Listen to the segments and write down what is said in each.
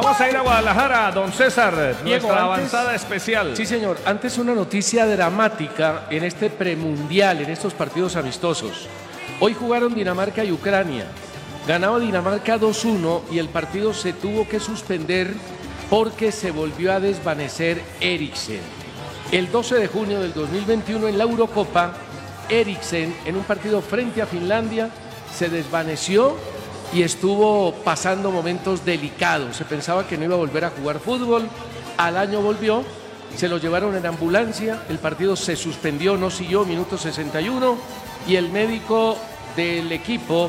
Vamos a ir a Guadalajara, don César, Diego, nuestra avanzada especial. Sí, señor. Antes una noticia dramática en este premundial, en estos partidos amistosos. Hoy jugaron Dinamarca y Ucrania. Ganaba Dinamarca 2-1 y el partido se tuvo que suspender porque se volvió a desvanecer Eriksen. El 12 de junio del 2021 en la Eurocopa, Eriksen en un partido frente a Finlandia se desvaneció y estuvo pasando momentos delicados. Se pensaba que no iba a volver a jugar fútbol. Al año volvió, se lo llevaron en ambulancia, el partido se suspendió, no siguió, minuto 61, y el médico del equipo,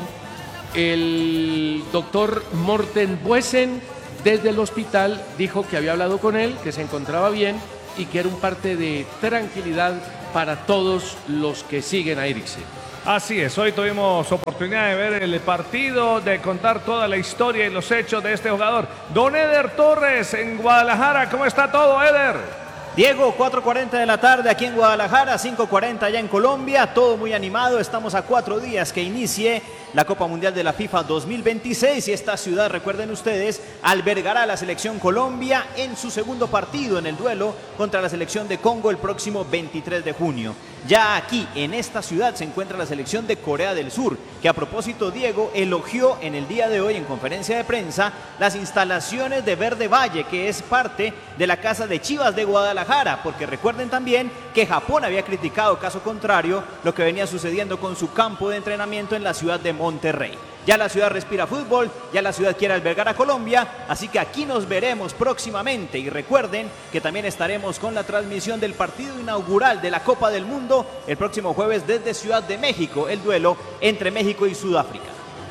el doctor Morten Buesen, desde el hospital dijo que había hablado con él, que se encontraba bien y que era un parte de tranquilidad para todos los que siguen a Eriksen. Así es, hoy tuvimos oportunidad de ver el partido, de contar toda la historia y los hechos de este jugador. Don Eder Torres en Guadalajara, ¿cómo está todo, Eder? Diego, 4:40 de la tarde aquí en Guadalajara, 5:40 allá en Colombia, todo muy animado, estamos a 4 días que inicie la Copa Mundial de la FIFA 2026 y esta ciudad, recuerden ustedes, albergará a la selección Colombia en su segundo partido en el duelo contra la selección de Congo el próximo 23 de junio. Ya aquí, en esta ciudad, se encuentra la selección de Corea del Sur, que a propósito, Diego, elogió en el día de hoy en conferencia de prensa las instalaciones de Verde Valle, que es parte de la casa de Chivas de Guadalajara, porque recuerden también que Japón había criticado, caso contrario, lo que venía sucediendo con su campo de entrenamiento en la ciudad de Monterrey. Ya la ciudad respira fútbol, ya la ciudad quiere albergar a Colombia, así que aquí nos veremos próximamente y recuerden que también estaremos con la transmisión del partido inaugural de la Copa del Mundo el próximo jueves desde Ciudad de México, el duelo entre México y Sudáfrica.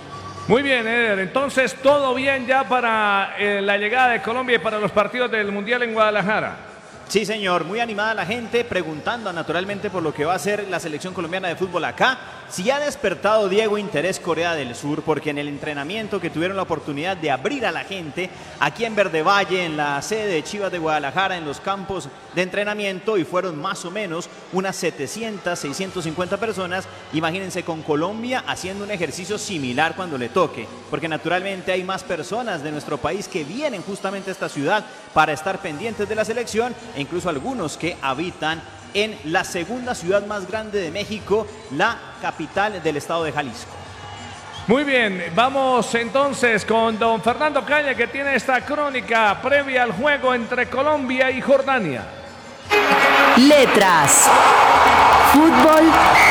Muy bien, Eder, entonces todo bien ya para la llegada de Colombia y para los partidos del Mundial en Guadalajara. Sí, señor, muy animada la gente, preguntando naturalmente por lo que va a ser la selección colombiana de fútbol acá. Si ha despertado, Diego, interés Corea del Sur, porque en el entrenamiento que tuvieron la oportunidad de abrir a la gente aquí en Verde Valle, en la sede de Chivas de Guadalajara, en los campos de entrenamiento, y fueron más o menos unas 700, 650 personas, imagínense con Colombia haciendo un ejercicio similar cuando le toque, porque naturalmente hay más personas de nuestro país que vienen justamente a esta ciudad para estar pendientes de la selección, e incluso algunos que habitan en la segunda ciudad más grande de México, la capital del estado de Jalisco. Muy bien, vamos entonces con don Fernando Caña, que tiene esta crónica previa al juego entre Colombia y Jordania. Letras, fútbol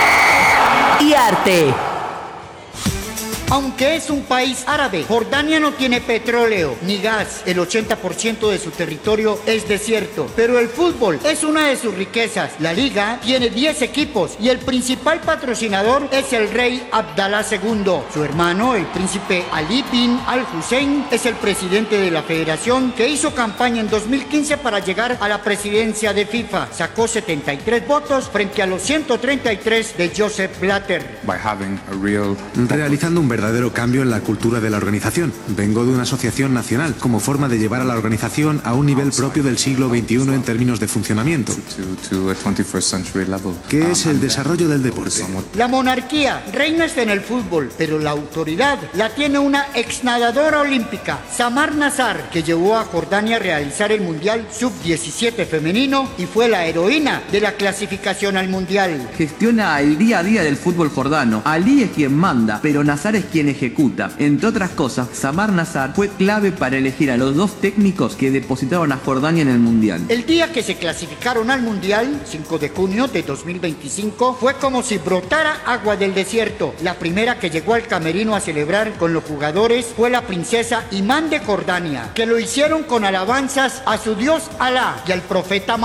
y arte. Aunque es un país árabe, Jordania no tiene petróleo ni gas. El 80% de su territorio es desierto. Pero el fútbol es una de sus riquezas. La liga tiene 10 equipos y el principal patrocinador es el rey Abdalá II. Su hermano, el príncipe Ali bin al-Hussein, es el presidente de la federación que hizo campaña en 2015 para llegar a la presidencia de FIFA. Sacó 73 votos frente a los 133 de Joseph Blatter. Realizando un verdadero cambio en la cultura de la organización. Vengo de una asociación nacional como forma de llevar a la organización a un nivel propio del siglo XXI en términos de funcionamiento, que es el desarrollo del deporte. La monarquía reina en el fútbol, pero la autoridad la tiene una exnadadora olímpica, Samar Nazar, que llevó a Jordania a realizar el Mundial Sub-17 femenino y fue la heroína de la clasificación al Mundial. Gestiona el día a día del fútbol jordano. Ali es quien manda, pero Nazar es quien ejecuta. Entre otras cosas, Samar Nazar fue clave para elegir a los 2 técnicos que depositaron a Jordania en el Mundial. El día que se clasificaron al Mundial, 5 de junio de 2025, fue como si brotara agua del desierto. La primera que llegó al camerino a celebrar con los jugadores fue la princesa Imán de Jordania, que lo hicieron con alabanzas a su dios Alá y al profeta